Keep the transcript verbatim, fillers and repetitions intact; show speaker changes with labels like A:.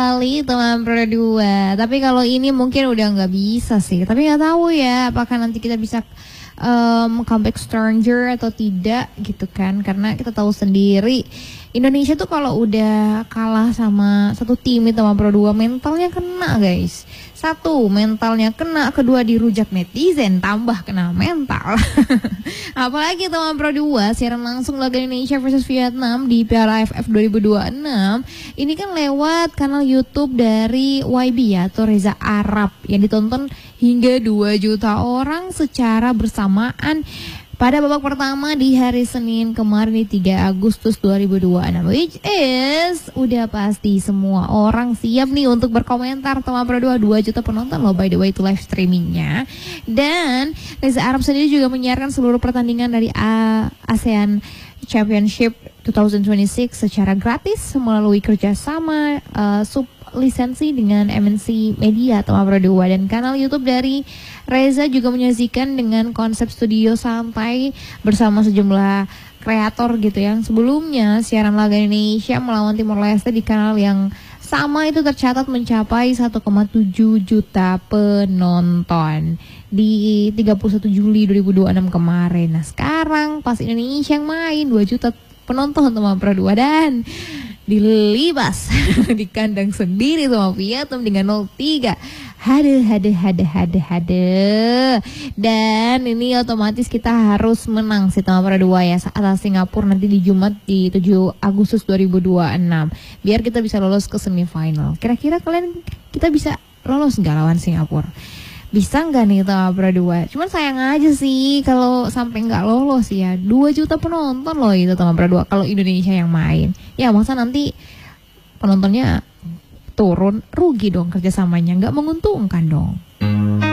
A: kembali teman Pro dua. Tapi kalau ini mungkin udah nggak bisa sih. Tapi nggak tahu ya apakah nanti kita bisa um, comeback stronger atau tidak gitu kan. Karena kita tahu sendiri Indonesia tuh kalau udah kalah sama satu tim itu sama Pro dua, mentalnya kena guys. Satu, mentalnya kena, kedua dirujak netizen, tambah kena mental. Apalagi teman Pro dua, siaran langsung laga Indonesia versus Vietnam di Piala A F F dua ribu dua puluh enam. Ini kan lewat kanal YouTube dari Y B ya, atau Reza Arab, yang ditonton hingga dua juta orang secara bersamaan pada babak pertama di hari Senin kemarin di tiga Agustus dua ribu dua puluh enam, which is udah pasti semua orang siap nih untuk berkomentar teman Pro dua. Dua juta penonton loh by the way itu live streamingnya. Dan Reza Arab sendiri juga menyiarkan seluruh pertandingan dari ASEAN Championship dua ribu dua puluh enam secara gratis melalui kerjasama uh, sub lisensi dengan M N C Media teman Pro dua. Dan kanal YouTube dari Reza juga menyajikan dengan konsep studio santai bersama sejumlah kreator gitu yang sebelumnya siaran laga Indonesia melawan Timor Leste di kanal yang sama itu tercatat mencapai satu koma tujuh juta penonton di tiga puluh satu Juli dua ribu dua puluh enam kemarin. Nah sekarang pas Indonesia yang main dua juta penonton teman Pro dua dan dilibas di kandang sendiri sama Vietnam dengan nol tiga. Hade hade hade hade hade. Dan ini otomatis kita harus menang sih teman Pro dua ya atas Singapura nanti di Jumat di tujuh Agustus dua ribu dua puluh enam. Biar kita bisa lolos ke semifinal. Kira-kira kalian kita bisa lolos nggak lawan Singapura? Bisa nggak nih teman Pro dua? Cuman sayang aja sih kalau sampai nggak lolos ya. dua juta penonton loh itu teman Pro dua kalau Indonesia yang main. Ya masa nanti penontonnya turun, rugi dong kerjasamanya, nggak menguntungkan dong.